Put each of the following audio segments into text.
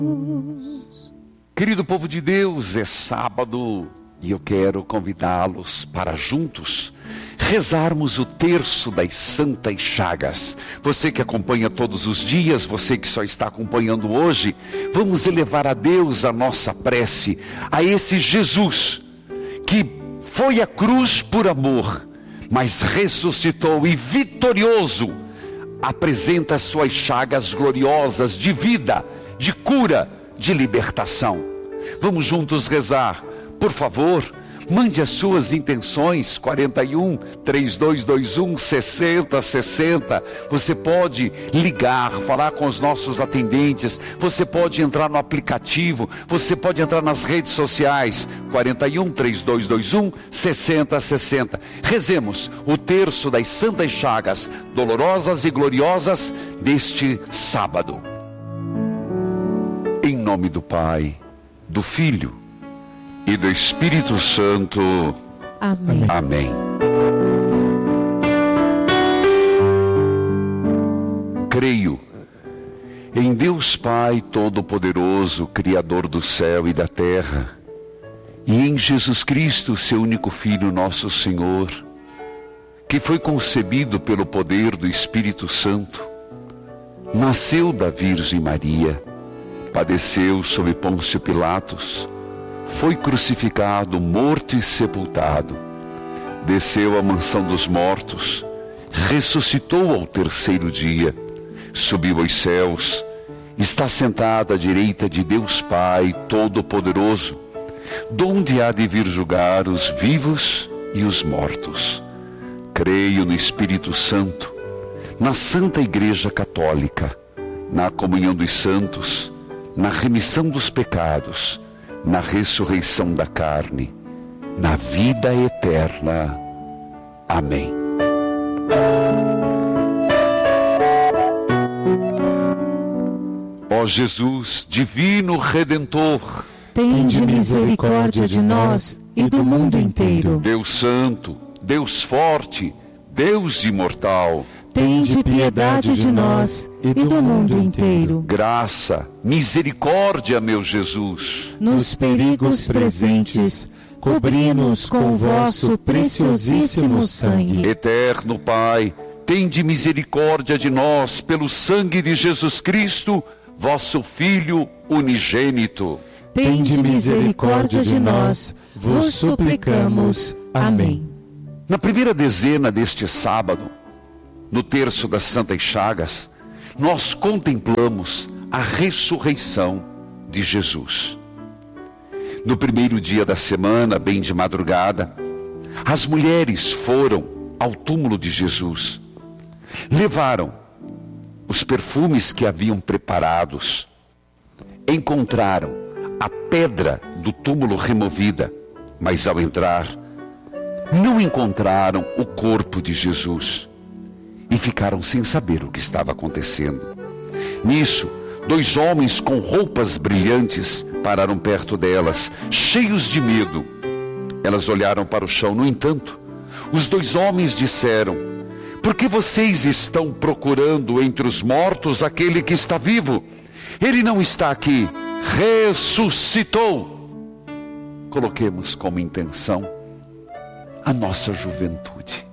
Querido povo de Deus, é sábado e eu quero convidá-los para juntos rezarmos o terço das Santas Chagas. Você que acompanha todos os dias, você que só está acompanhando hoje, vamos elevar a Deus a nossa prece, a esse Jesus que foi à cruz por amor, mas ressuscitou e vitorioso apresenta as suas chagas gloriosas de vida, de cura, de libertação. Vamos juntos rezar. Por favor, mande as suas intenções. 41 3221 6060. Você pode ligar, falar com os nossos atendentes. Você pode entrar no aplicativo. Você pode entrar nas redes sociais. 41 3221 6060. Rezemos o terço das Santas Chagas dolorosas e gloriosas deste sábado. Em nome do Pai, do Filho e do Espírito Santo. Amém. Amém. Creio em Deus Pai Todo-Poderoso, Criador do céu e da terra, e em Jesus Cristo, seu único Filho, nosso Senhor, que foi concebido pelo poder do Espírito Santo, nasceu da Virgem Maria, padeceu sob Pôncio Pilatos, foi crucificado, morto e sepultado, desceu à mansão dos mortos, ressuscitou ao terceiro dia, subiu aos céus, está sentado à direita de Deus Pai Todo-Poderoso, donde há de vir julgar os vivos e os mortos. Creio no Espírito Santo, na Santa Igreja Católica, na comunhão dos santos, na remissão dos pecados, na ressurreição da carne, na vida eterna. Amém. Ó Jesus, divino Redentor, tende misericórdia de nós e do mundo inteiro. Deus Santo, Deus Forte, Deus Imortal, tende piedade de nós e do mundo inteiro. Graça, misericórdia, meu Jesus. Nos perigos presentes, cobri-nos com o vosso preciosíssimo sangue. Eterno Pai, tende misericórdia de nós pelo sangue de Jesus Cristo, vosso Filho unigênito. Tende misericórdia de nós, vos suplicamos. Amém. Na primeira dezena deste sábado, no terço das Santas Chagas, nós contemplamos a ressurreição de Jesus. No primeiro dia da semana, bem de madrugada, as mulheres foram ao túmulo de Jesus. Levaram os perfumes que haviam preparados. Encontraram a pedra do túmulo removida, mas ao entrar, não encontraram o corpo de Jesus. E ficaram sem saber o que estava acontecendo. Nisso, 2 homens com roupas brilhantes pararam perto delas, cheios de medo. Elas olharam para o chão. No entanto, os 2 homens disseram: por que vocês estão procurando entre os mortos aquele que está vivo? Ele não está aqui, ressuscitou. Coloquemos como intenção a nossa juventude.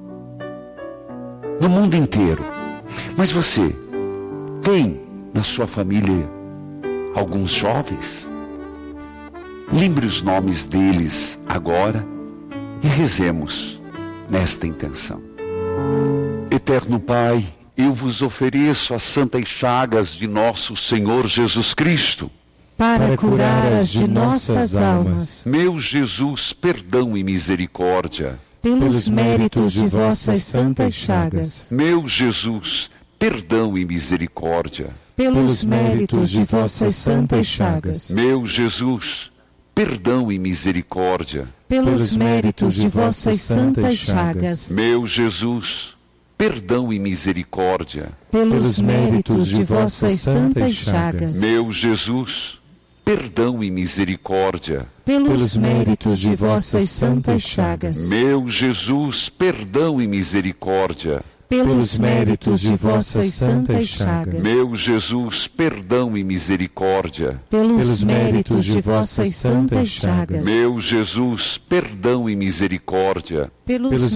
No mundo inteiro. Mas você tem na sua família alguns jovens? Lembre os nomes deles agora e rezemos nesta intenção. Eterno Pai, eu vos ofereço as santas chagas de nosso Senhor Jesus Cristo, para curar as de nossas almas. Meu Jesus, perdão e misericórdia. Pelos méritos de vossas santas chagas. Meu Jesus, perdão e misericórdia. Pelos méritos de vossas santas chagas. Meu Jesus, perdão e misericórdia. Pelos méritos de vossas santas chagas. Meu Jesus, perdão e misericórdia. Pelos méritos de vossas santas chagas. Meu Jesus, perdão e misericórdia. Pelos méritos de vossas santas chagas. Meu Jesus, perdão e misericórdia. pelos méritos de vossas santas chagas. Meu Jesus, perdão e misericórdia. Pelos méritos de vossas santas chagas. Meu Jesus, perdão e misericórdia. Pelos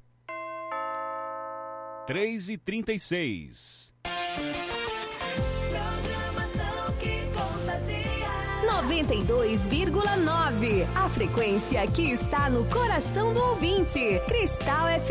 3h36. 92,9. A frequência que está no coração do ouvinte. Cristal FM.